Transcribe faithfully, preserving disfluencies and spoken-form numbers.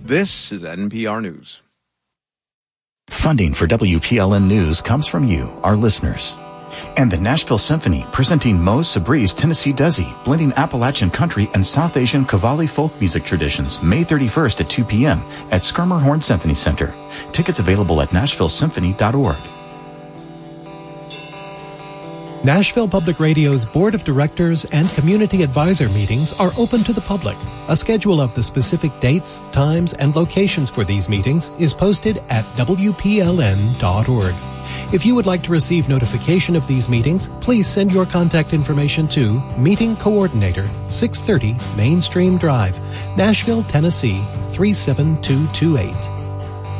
This is N P R News. Funding for W P L N News comes from you, our listeners. And the Nashville Symphony, presenting Mo Sabri's Tennessee Desi, blending Appalachian country and South Asian Qawwali folk music traditions, May thirty-first at two p.m. at Schermerhorn Symphony Center. Tickets available at nashville symphony dot org. Nashville Public Radio's Board of Directors and Community Advisor meetings are open to the public. A schedule of the specific dates, times, and locations for these meetings is posted at w p l n dot org. If you would like to receive notification of these meetings, please send your contact information to Meeting Coordinator, six thirty Mainstream Drive, Nashville, Tennessee, three seven two two eight.